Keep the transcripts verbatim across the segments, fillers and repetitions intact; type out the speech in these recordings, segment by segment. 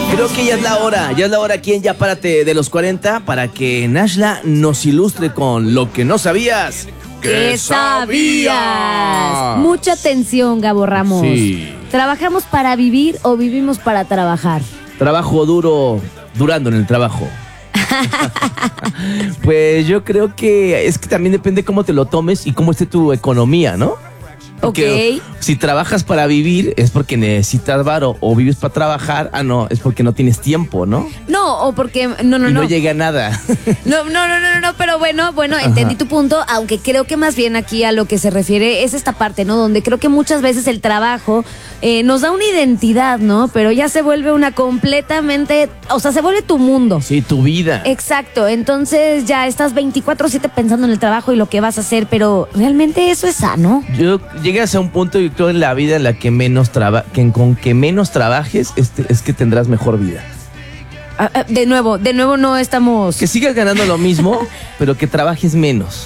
Creo que ya es la hora, ya es la hora aquí en Ya Párate de los cuarenta para que Nashla nos ilustre con lo que no sabías. ¿Qué sabías? Mucha atención, Gabo Ramos. Sí. ¿Trabajamos para vivir o vivimos para trabajar? Trabajo duro, durando en el trabajo. Pues yo creo que es que también depende cómo te lo tomes y cómo esté tu economía, ¿no? Porque ok. Si trabajas para vivir es porque necesitas varo, o vives para trabajar, ah no, es porque no tienes tiempo, ¿no? No, o porque no, no, y no, no. llega a nada. No, no, no, no, no, pero bueno, bueno, entendí tu punto, aunque creo que más bien aquí a lo que se refiere es esta parte, ¿no? Donde creo que muchas veces el trabajo eh, nos da una identidad, ¿no? Pero ya se vuelve una completamente, o sea, se vuelve tu mundo. Sí, tu vida. Exacto, entonces ya estás veinticuatro siete pensando en el trabajo y lo que vas a hacer, pero ¿realmente eso es sano? Yo llegas a un punto, yo creo, en la vida en la que menos traba, que con que menos trabajes este, es que tendrás mejor vida. Ah, ah, de nuevo, de nuevo no estamos... Que sigas ganando lo mismo, pero que trabajes menos.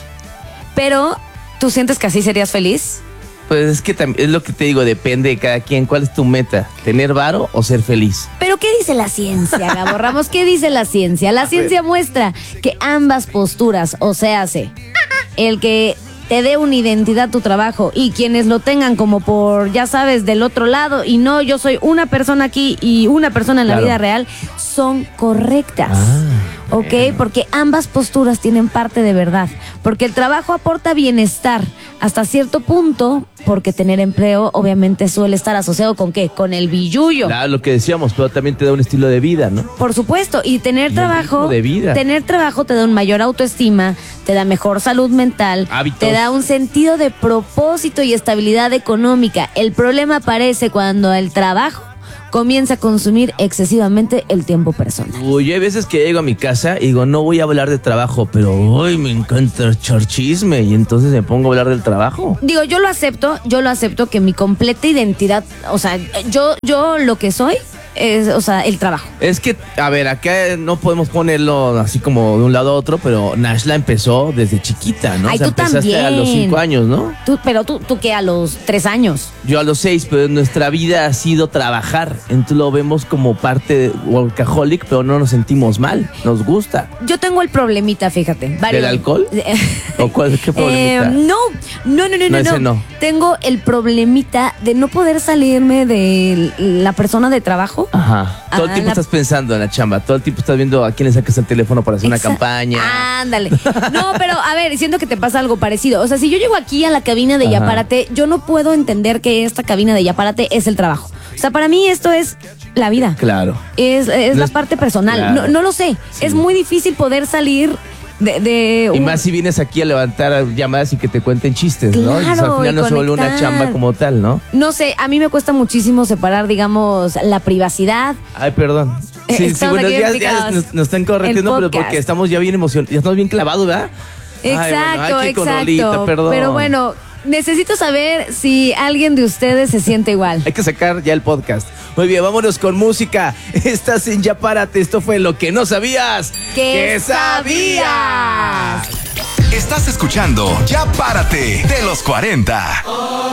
Pero, ¿tú sientes que así serías feliz? Pues es que también es lo que te digo, depende de cada quien. ¿Cuál es tu meta? ¿Tener varo o ser feliz? Pero ¿qué dice la ciencia, Gabo Ramos? ¿Qué dice la ciencia? La ciencia muestra que ambas posturas, o sea, hace el que te dé una identidad tu trabajo y quienes lo tengan como por, ya sabes, del otro lado y no, yo soy una persona aquí y una persona en la Claro. vida real, son correctas. Ah, ¿Ok? bueno. Porque ambas posturas tienen parte de verdad. Porque el trabajo aporta bienestar hasta cierto punto, porque tener empleo obviamente suele estar asociado con ¿qué? Con el billullo. Claro, lo que decíamos, pero también te da un estilo de vida, ¿no? Por supuesto, y tener Un trabajo, ritmo de vida. tener trabajo te da un mayor autoestima, te da mejor salud mental, Hábitos. te da un sentido de propósito y estabilidad económica. El problema aparece cuando el trabajo comienza a consumir excesivamente el tiempo personal. Uy, hay veces que llego a mi casa y digo, no voy a hablar de trabajo, pero hoy me encanta echar chisme y entonces me pongo a hablar del trabajo. Digo, yo lo acepto, yo lo acepto que mi completa identidad, o sea, yo, yo lo que soy es, o sea, el trabajo. Es que, a ver, acá no podemos ponerlo así como de un lado a otro, pero Nashla empezó desde chiquita, ¿no? Ay, o sea, tú empezaste también. a los cinco años, ¿no? Tú, pero tú, tú que a los tres años. Yo a los seis, pero nuestra vida ha sido trabajar. Entonces lo vemos como parte de workaholic, pero no nos sentimos mal, nos gusta. Yo tengo el problemita, fíjate. varios- ¿Del alcohol? ¿O cuál, qué Eh, problemita? no, no, no, no, No, no, ese no. Tengo el problemita de no poder salirme de la persona de trabajo. Ajá. Todo el Ah, tiempo la- estás pensando en la chamba, todo el tiempo estás viendo a quién le sacas el teléfono para hacer una Exa- campaña. Ándale. No, pero a ver, siento que te pasa algo parecido. O sea, si yo llego aquí a la cabina de Ajá. Ya Párate, yo no puedo entender que esta cabina de Ya Párate es el trabajo. O sea, para mí esto es la vida. Claro. Es, es No la es- parte personal. claro. No, no lo sé. Sí. Es muy difícil poder salir de... de Y un- más si vienes aquí a levantar llamadas y que te cuenten chistes, ¿no? Entonces, Claro, al final y no se vuelve una conectar. chamba como tal, ¿no? No sé, a mí me cuesta muchísimo separar, digamos, la privacidad. Ay, perdón. Eh, Sí, sí, estamos bueno, aquí ya, explicados. ya nos, nos están corrigiendo, El pero podcast. porque estamos ya bien emocionados, ya estamos bien clavados, ¿verdad? Ay, bueno, Exacto, ay, qué exacto. conolita, perdón. Pero bueno, necesito saber si alguien de ustedes se siente igual. Hay que sacar ya el podcast. Muy bien, vámonos con música. Estás en Ya Párate. Esto fue lo que no sabías. ¿Qué sabías? Estás escuchando Ya Párate de los cuarenta.